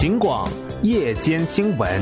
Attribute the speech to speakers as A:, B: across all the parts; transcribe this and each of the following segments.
A: 警广夜间新闻。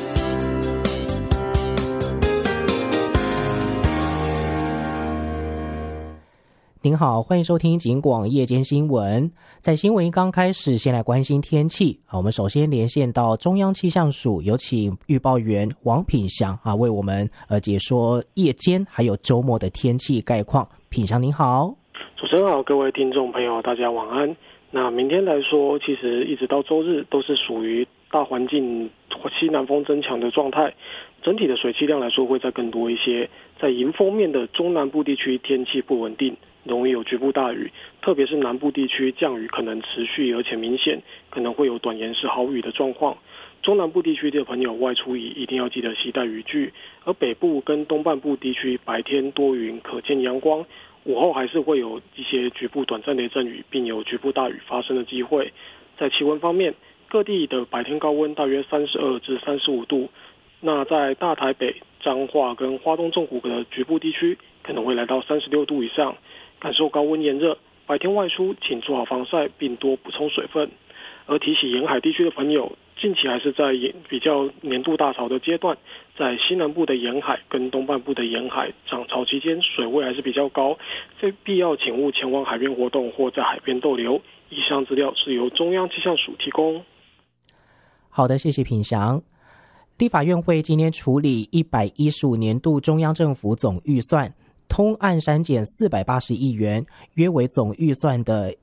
B: 您好，欢迎收听警广夜间新闻。在新闻刚开始，先来关心天气。我们首先连线到中央气象署，有请预报员王品祥为我们解说夜间还有周末的天气概况。品祥您好。
C: 主持人好，各位听众朋友大家晚安。那明天来说，其实一直到周日都是属于大环境西南风增强的状态，整体的水汽量来说会再更多一些。在迎风面的中南部地区天气不稳定，容易有局部大雨，特别是南部地区降雨可能持续而且明显，可能会有短延时豪雨的状况。中南部地区的朋友外出一定要记得携带雨具，而北部跟东半部地区白天多云，可见阳光，午后还是会有一些局部短暂雷阵雨，并有局部大雨发生的机会。在气温方面，各地的白天高温大约32至35度，那在大台北、彰化跟花东纵谷的局部地区可能会来到36度以上，感受高温炎热，白天外出请做好防晒，并多补充水分。而提醒沿海地区的朋友，近期还是在比较年度大潮的阶段，在西南部的沿海跟东半部的沿海涨潮期间，水位还是比较高，非必要请勿前往海边活动或在海边逗留。以上资料是由中央气象署提供。
B: 好的，谢谢品祥。立法院会今天处理115年度中央政府总预算，通案删减480亿元，约为总预算的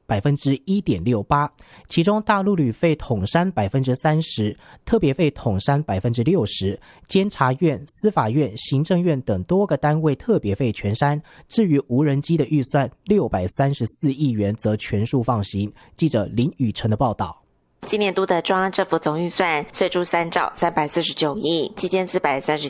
B: 1.68%， 其中大陆旅费统删 30%， 特别费统删 60%， 监察院、司法院、行政院等多个单位特别费全删。至于无人机的预算634亿元则全数放行。记者林宇晨的报道。
D: 今年度的中央政府总预算税出3兆349亿，基建437